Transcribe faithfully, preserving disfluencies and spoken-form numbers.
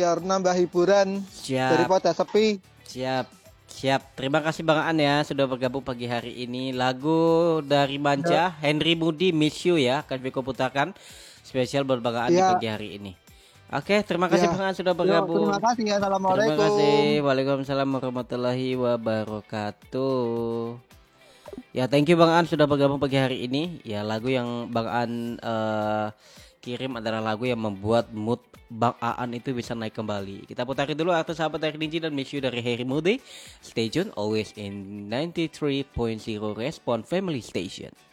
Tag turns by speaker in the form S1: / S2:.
S1: biar nambah hiburan
S2: Siap,
S1: daripada sepi.
S2: siap, siap. Terima kasih Bang Aan ya sudah bergabung pagi hari ini. Lagu dari
S1: Ya,
S2: Manca, Henry Moody, Miss You ya, akan Viko putarkan spesial buat Bang Aan di
S1: ya,
S2: pagi hari ini. Oke, terima kasih
S1: ya.
S2: Bang Aan sudah
S1: Yuk, terima
S2: bergabung.
S1: kasih ya.
S2: Terima
S1: Assalamualaikum.
S2: kasih. Waalaikumsalam warahmatullahi wabarakatuh. Ya, thank you Bang An sudah bergabung pagi hari ini. Ya, lagu yang Bang An eh, kirim adalah lagu yang membuat mood Bang Aan itu bisa naik kembali. Kita putarin dulu Artis Sahabat dari Ninja dan Miss You dari Harry Moody. Stay tune always in ninety-three point zero Respon Family Station.